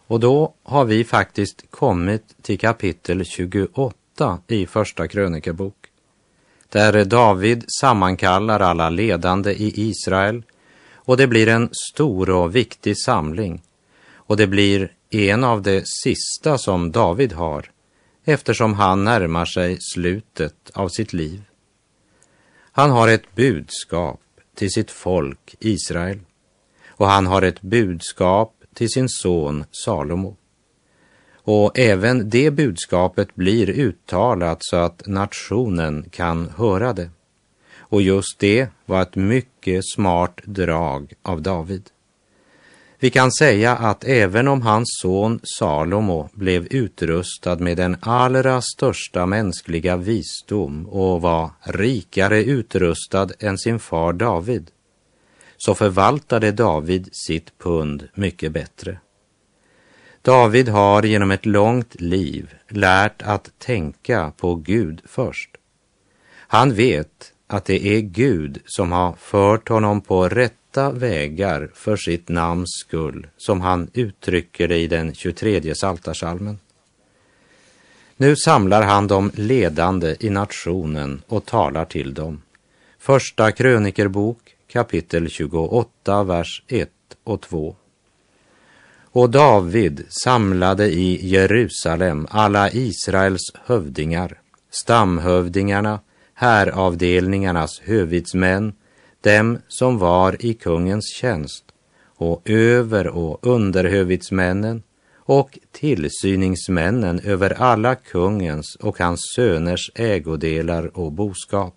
Och då har vi faktiskt kommit till kapitel 28 i första krönikebok, där David sammankallar alla ledande i Israel, och det blir en stor och viktig samling, och det blir en av de sista som David har, eftersom han närmar sig slutet av sitt liv. Han har ett budskap till sitt folk Israel, och han har ett budskap till sin son Salomo. Och även det budskapet blir uttalat så att nationen kan höra det. Och just det var ett mycket smart drag av David. Vi kan säga att även om hans son Salomo blev utrustad med den allra största mänskliga visdom och var rikare utrustad än sin far David, så förvaltade David sitt pund mycket bättre. David har genom ett långt liv lärt att tänka på Gud först. Han vet att det är Gud som har fört honom på rätta vägar för sitt namns skull, som han uttrycker det i den 23:e psaltarpsalmen. Nu samlar han de ledande i nationen och talar till dem. Första krönikerbok, kapitel 28, vers 1 och 2. Och David samlade i Jerusalem alla Israels hövdingar, stamhövdingarna, häravdelningarnas hövitsmän, dem som var i kungens tjänst, och över- och underhövitsmännen och tillsyningsmännen över alla kungens och hans söners ägodelar och boskap.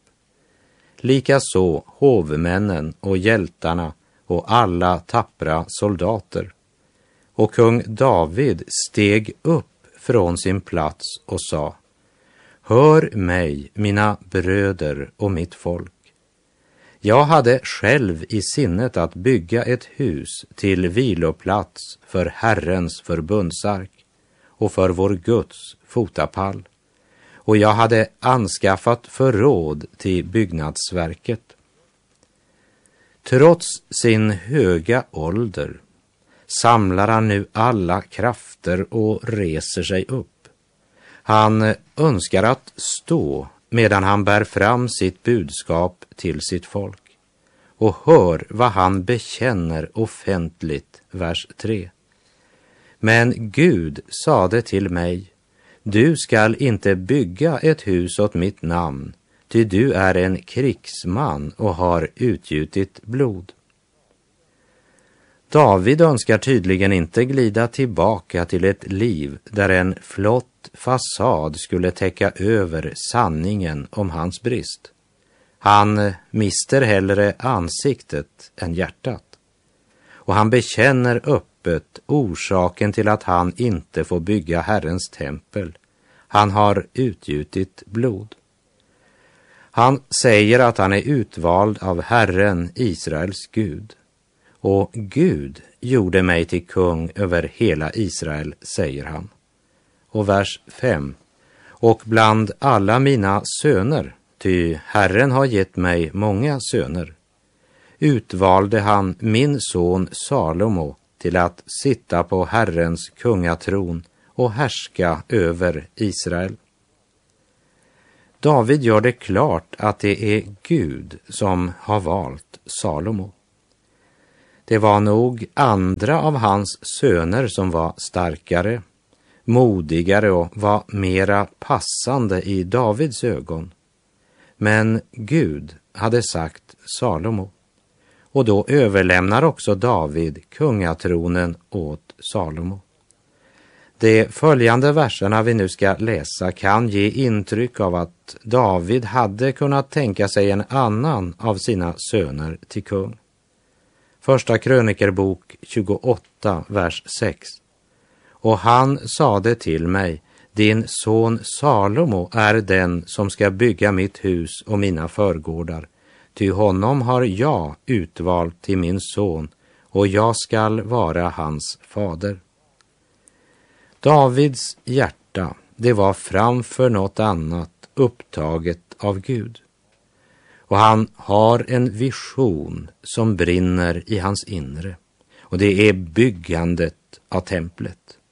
Likaså hovmännen och hjältarna och alla tappra soldater. Och kung David steg upp från sin plats och sa: Hör mig, mina bröder och mitt folk. Jag hade själv i sinnet att bygga ett hus till viloplats för Herrens förbundsark och för vår Guds fotapall. Och jag hade anskaffat förråd till byggnadsverket. Trots sin höga ålder samlar han nu alla krafter och reser sig upp. Han önskar att stå medan han bär fram sitt budskap till sitt folk. Och hör vad han bekänner offentligt, vers 3. Men Gud sade till mig: Du skall inte bygga ett hus åt mitt namn, ty du är en krigsman och har utgjutit blod. David önskar tydligen inte glida tillbaka till ett liv där en flott fasad skulle täcka över sanningen om hans brist. Han mister hellre ansiktet än hjärtat. Och han bekänner öppet orsaken till att han inte får bygga Herrens tempel. Han har utgjutit blod. Han säger att han är utvald av Herren, Israels Gud. Och Gud gjorde mig till kung över hela Israel, säger han. Och vers 5. Och bland alla mina söner, ty Herren har gett mig många söner, utvalde han min son Salomo till att sitta på Herrens kungatron och härska över Israel. David gör det klart att det är Gud som har valt Salomo. Det var nog andra av hans söner som var starkare, modigare och var mera passande i Davids ögon. Men Gud hade sagt Salomo, och då överlämnar också David kungatronen åt Salomo. De följande verserna vi nu ska läsa kan ge intryck av att David hade kunnat tänka sig en annan av sina söner till kung. Första krönikerbok 28, vers 6. Och han sade till mig: Din son Salomo är den som ska bygga mitt hus och mina förgårdar, ty honom har jag utvalt till min son, och jag skall vara hans fader. Davids hjärta, det var framför något annat upptaget av Gud. Och han har en vision som brinner i hans inre. Och det är byggandet av templet.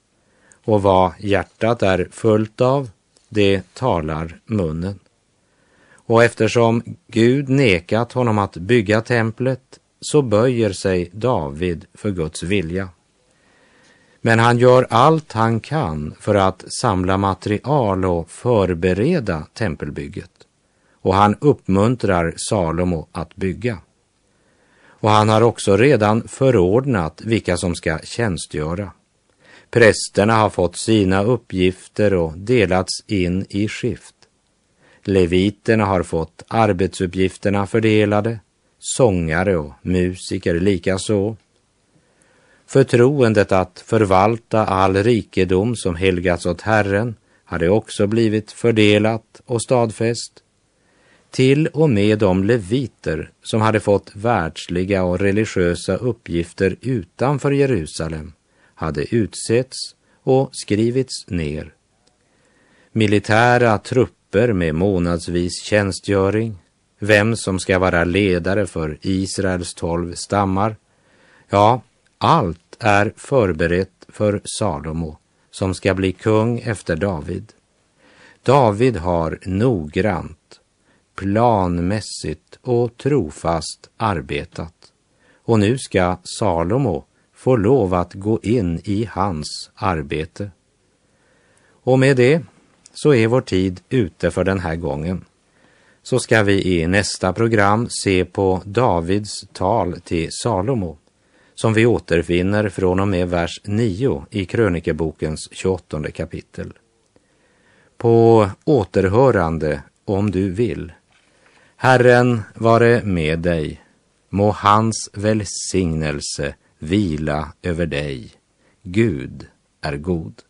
och vad hjärtat är fullt av, det talar munnen. Och eftersom Gud nekat honom att bygga templet, så böjer sig David för Guds vilja. Men han gör allt han kan för att samla material och förbereda tempelbygget. Och han uppmuntrar Salomo att bygga. Och han har också redan förordnat vilka som ska tjänstgöra. Prästerna har fått sina uppgifter och delats in i skift. Leviterna har fått arbetsuppgifterna fördelade, sångare och musiker likaså. Förtroendet att förvalta all rikedom som helgats åt Herren hade också blivit fördelat och stadfäst. Till och med de leviter som hade fått världsliga och religiösa uppgifter utanför Jerusalem hade utsetts och skrivits ner. Militära trupper med månadsvis tjänstgöring, vem som ska vara ledare för Israels 12 stammar, ja, allt är förberett för Salomo som ska bli kung efter David. David har noggrant, planmässigt och trofast arbetat. Och nu ska Salomo få lov att gå in i hans arbete. Och med det så är vår tid ute för den här gången. Så ska vi i nästa program se på Davids tal till Salomo, som vi återfinner från och med vers 9 i krönikebokens 28 kapitel. På återhörande om du vill. Herren vare med dig, må hans välsignelse vila över dig. Gud är god.